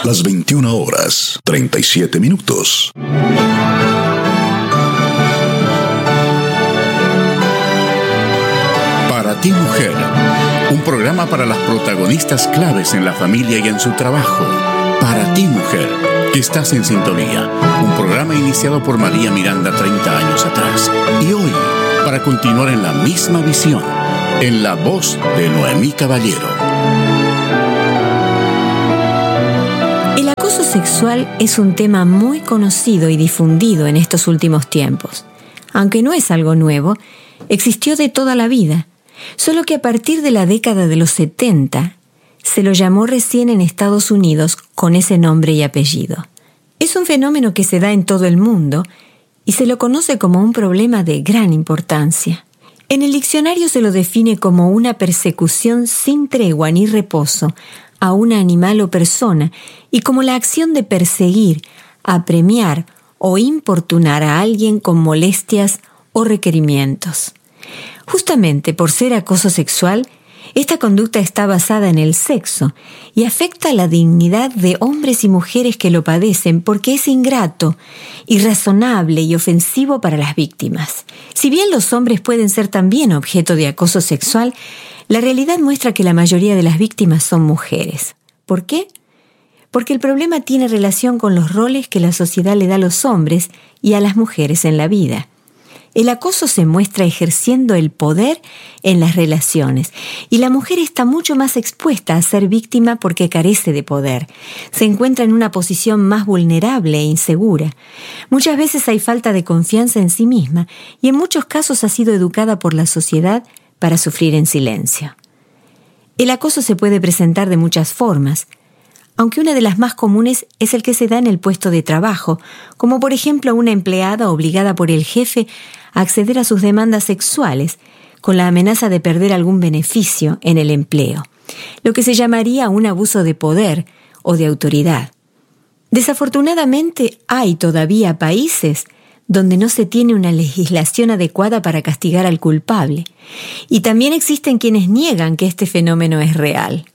Las 21 horas, 37 minutos. Para ti, mujer, un programa para las protagonistas claves en la familia y en su trabajo. Para ti, mujer, que estás en sintonía. Un programa iniciado por María Miranda 30 años atrás. Y hoy, para continuar en la misma visión, en la voz de Noemí Caballero. El acoso sexual es un tema muy conocido y difundido en estos últimos tiempos. Aunque no es algo nuevo, existió de toda la vida, solo que a partir de la década de los 70 se lo llamó recién en Estados Unidos con ese nombre y apellido. Es un fenómeno que se da en todo el mundo y se lo conoce como un problema de gran importancia. En el diccionario se lo define como una persecución sin tregua ni reposo a un animal o persona y como la acción de perseguir, apremiar o importunar a alguien con molestias o requerimientos. Justamente por ser acoso sexual, esta conducta está basada en el sexo y afecta la dignidad de hombres y mujeres que lo padecen porque es ingrato, irrazonable y ofensivo para las víctimas. Si bien los hombres pueden ser también objeto de acoso sexual, la realidad muestra que la mayoría de las víctimas son mujeres. ¿Por qué? Porque el problema tiene relación con los roles que la sociedad le da a los hombres y a las mujeres en la vida. El acoso se muestra ejerciendo el poder en las relaciones y la mujer está mucho más expuesta a ser víctima porque carece de poder. Se encuentra en una posición más vulnerable e insegura. Muchas veces hay falta de confianza en sí misma y en muchos casos ha sido educada por la sociedad para sufrir en silencio. El acoso se puede presentar de muchas formas, aunque una de las más comunes es el que se da en el puesto de trabajo, como por ejemplo una empleada obligada por el jefe a acceder a sus demandas sexuales, con la amenaza de perder algún beneficio en el empleo, lo que se llamaría un abuso de poder o de autoridad. Desafortunadamente, hay todavía países donde no se tiene una legislación adecuada para castigar al culpable, y también existen quienes niegan que este fenómeno es real.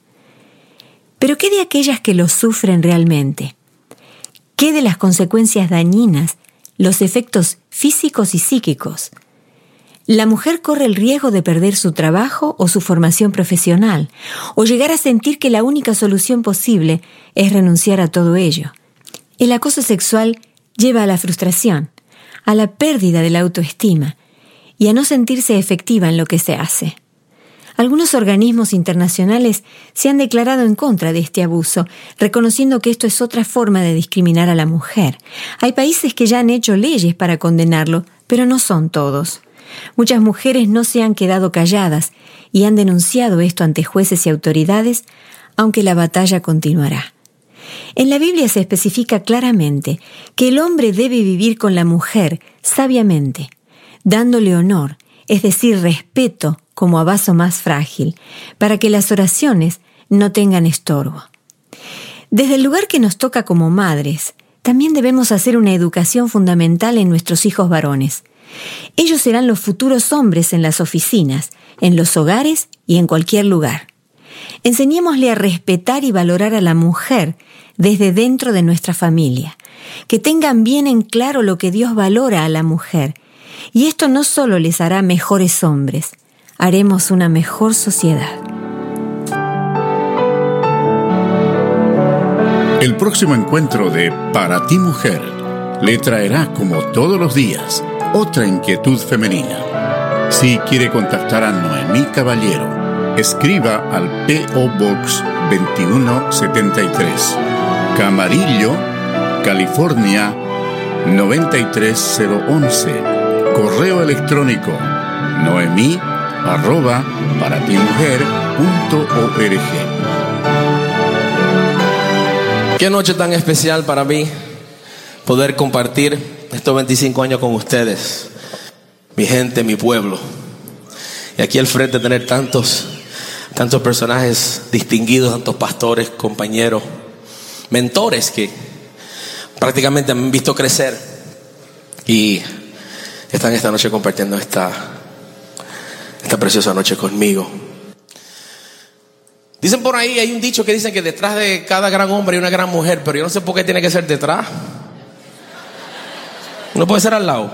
Pero ¿qué de aquellas que lo sufren realmente? ¿Qué de las consecuencias dañinas, los efectos físicos y psíquicos? La mujer corre el riesgo de perder su trabajo o su formación profesional, o llegar a sentir que la única solución posible es renunciar a todo ello. El acoso sexual lleva a la frustración, a la pérdida de la autoestima y a no sentirse efectiva en lo que se hace. Algunos organismos internacionales se han declarado en contra de este abuso, reconociendo que esto es otra forma de discriminar a la mujer. Hay países que ya han hecho leyes para condenarlo, pero no son todos. Muchas mujeres no se han quedado calladas y han denunciado esto ante jueces y autoridades, aunque la batalla continuará. En la Biblia se especifica claramente que el hombre debe vivir con la mujer sabiamente, dándole honor, es decir, respeto como a vaso más frágil, para que las oraciones no tengan estorbo. Desde el lugar que nos toca como madres, también debemos hacer una educación fundamental en nuestros hijos varones. Ellos serán los futuros hombres en las oficinas, en los hogares y en cualquier lugar. Enseñémosle a respetar y valorar a la mujer desde dentro de nuestra familia, que tengan bien en claro lo que Dios valora a la mujer, y esto no solo les hará mejores hombres, haremos una mejor sociedad. El próximo encuentro de Para ti, mujer, le traerá, como todos los días, otra inquietud femenina. Si quiere contactar a Noemí Caballero, escriba al P.O. Box 2173, Camarillo, California 93011. Correo electrónico noemi@paratimujer.org. Qué noche tan especial para mí poder compartir estos 25 años con ustedes, mi gente, mi pueblo. Y aquí al frente tener tantos personajes distinguidos, tantos pastores, compañeros, mentores que prácticamente me han visto crecer y están esta noche compartiendo esta preciosa noche conmigo. Dicen por ahí, hay un dicho que dicen que detrás de cada gran hombre hay una gran mujer, pero yo no sé por qué tiene que ser detrás. No puede ser al lado.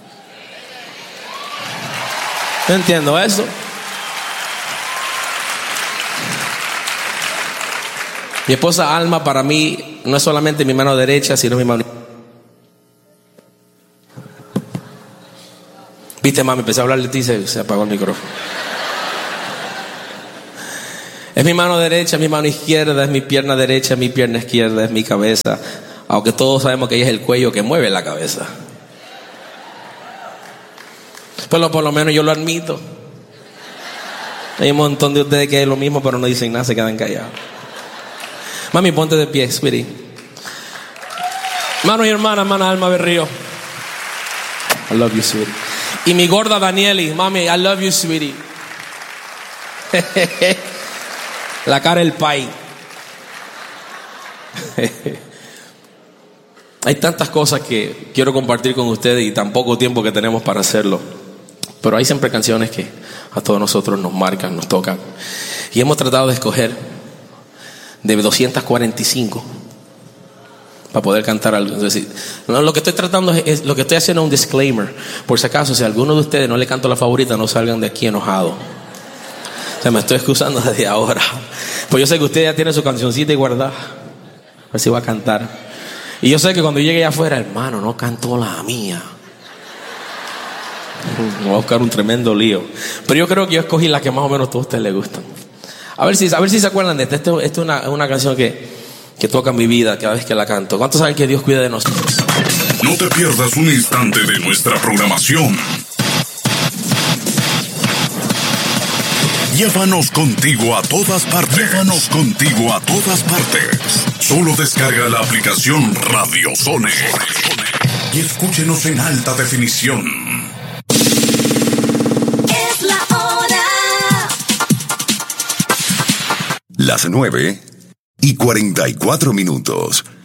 No entiendo eso. Mi esposa Alma para mí no es solamente mi mano derecha, sino mi mano. Viste, mami, empecé a hablar de ti y se apagó el micrófono. Es mi mano derecha, mi mano izquierda, es mi pierna derecha, mi pierna izquierda, es mi cabeza. Aunque todos sabemos que ella es el cuello que mueve la cabeza. Pero por lo menos yo lo admito. Hay un montón de ustedes que es lo mismo, pero no dicen nada, se quedan callados. Mami, ponte de pie, sweetie. Hermano y hermana Alma Berrío. I love you, sweetie. Y mi gorda Danieli, mami, I love you, sweetie. La cara del pai. Hay tantas cosas que quiero compartir con ustedes y tan poco tiempo que tenemos para hacerlo. Pero hay siempre canciones que a todos nosotros nos marcan, nos tocan. Y hemos tratado de escoger de 245 para poder cantar algo. Es decir, lo que estoy tratando es lo que estoy haciendo es un disclaimer. Por si acaso, si a alguno de ustedes no le canto la favorita, no salgan de aquí enojados. O sea, me estoy excusando desde ahora. Pues yo sé que usted ya tiene su cancioncita y guardada. A ver si va a cantar. Y yo sé que cuando llegue allá afuera, hermano, no cantó la mía. Me voy a buscar un tremendo lío. Pero yo creo que yo escogí la que más o menos a todos ustedes les gustan. A ver si se acuerdan de esta. Esta es una canción que toca mi vida cada vez que la canto. ¿Cuántos saben que Dios cuida de nosotros? No te pierdas un instante de nuestra programación. Llévanos contigo a todas partes. Llévanos contigo a todas partes. Solo descarga la aplicación Radio Zone y escúchenos en alta definición. Es la hora. Las 9:44.